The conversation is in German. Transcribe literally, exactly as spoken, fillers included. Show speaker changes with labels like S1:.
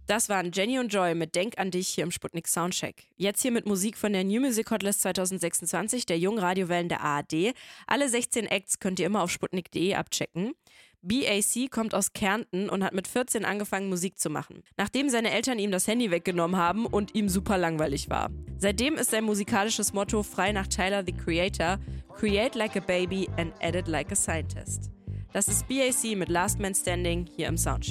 S1: Das waren Jenny und Joy mit Denk an dich hier im Sputnik Soundcheck. Jetzt hier mit Musik von der New Music Hotlist zwanzig sechsundzwanzig, der jungen Radiowellen der A R D. Alle sechzehn Acts könnt ihr immer auf sputnik punkt de abchecken. B A C kommt aus Kärnten und hat mit vierzehn angefangen, Musik zu machen, nachdem seine Eltern ihm das Handy weggenommen haben und ihm super langweilig war. Seitdem ist sein musikalisches Motto frei nach Tyler, the Creator: Create like a baby and edit like a scientist. Das ist B A C mit Last Man Standing hier im Soundcheck.